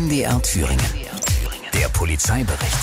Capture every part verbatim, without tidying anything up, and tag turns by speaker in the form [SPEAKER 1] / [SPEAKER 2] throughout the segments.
[SPEAKER 1] M D R Thüringen. Der Polizeibericht.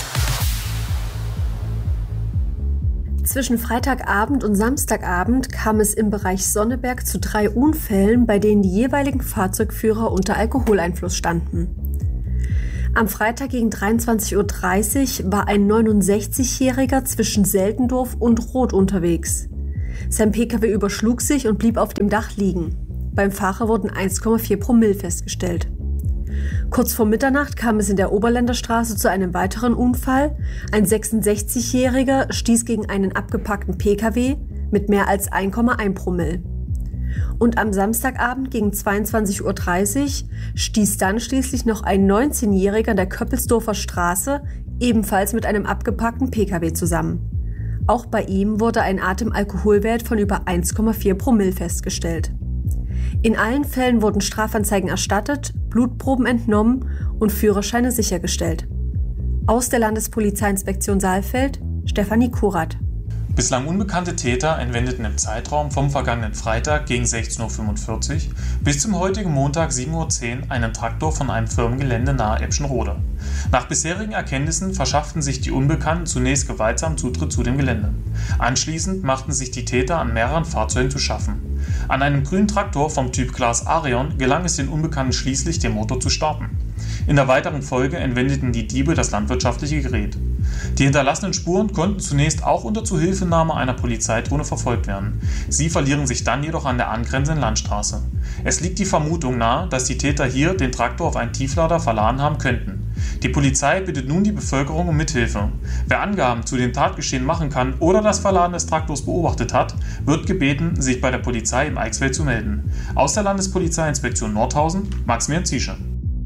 [SPEAKER 2] Zwischen Freitagabend und Samstagabend kam es im Bereich Sonneberg zu drei Unfällen, bei denen die jeweiligen Fahrzeugführer unter Alkoholeinfluss standen. Am Freitag gegen dreiundzwanzig Uhr dreißig war ein neunundsechzigjähriger zwischen Seldendorf und Roth unterwegs. Sein Pkw überschlug sich und blieb auf dem Dach liegen. Beim Fahrer wurden eins Komma vier Promille festgestellt. Kurz vor Mitternacht kam es in der Oberländerstraße zu einem weiteren Unfall. Ein sechsundsechzigjähriger stieß gegen einen abgepackten Pkw mit mehr als eins Komma eins Promille. Und am Samstagabend gegen zweiundzwanzig Uhr dreißig stieß dann schließlich noch ein neunzehnjähriger an der Köppelsdorfer Straße ebenfalls mit einem abgepackten Pkw zusammen. Auch bei ihm wurde ein Atemalkoholwert von über eins Komma vier Promille festgestellt. In allen Fällen wurden Strafanzeigen erstattet, Blutproben entnommen und Führerscheine sichergestellt. Aus der Landespolizeiinspektion Saalfeld, Stefanie Kurath.
[SPEAKER 3] Bislang unbekannte Täter entwendeten im Zeitraum vom vergangenen Freitag gegen sechzehn Uhr fünfundvierzig bis zum heutigen Montag sieben Uhr zehn einen Traktor von einem Firmengelände nahe Eppschenrode. Nach bisherigen Erkenntnissen verschafften sich die Unbekannten zunächst gewaltsam Zutritt zu dem Gelände. Anschließend machten sich die Täter an mehreren Fahrzeugen zu schaffen. An einem grünen Traktor vom Typ Claas Arion gelang es den Unbekannten schließlich, den Motor zu starten. In der weiteren Folge entwendeten die Diebe das landwirtschaftliche Gerät. Die hinterlassenen Spuren konnten zunächst auch unter Zuhilfenahme einer Polizeidrohne verfolgt werden. Sie verlieren sich dann jedoch an der angrenzenden Landstraße. Es liegt die Vermutung nahe, dass die Täter hier den Traktor auf einen Tieflader verladen haben könnten. Die Polizei bittet nun die Bevölkerung um Mithilfe. Wer Angaben zu dem Tatgeschehen machen kann oder das Verladen des Traktors beobachtet hat, wird gebeten, sich bei der Polizei im Eichsfeld zu melden. Aus der Landespolizeiinspektion Nordhausen, Maximilian Ziesche.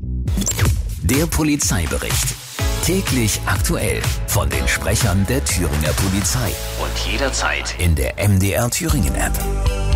[SPEAKER 1] Der Polizeibericht. Täglich aktuell von den Sprechern der Thüringer Polizei. Und jederzeit in der M D R Thüringen App.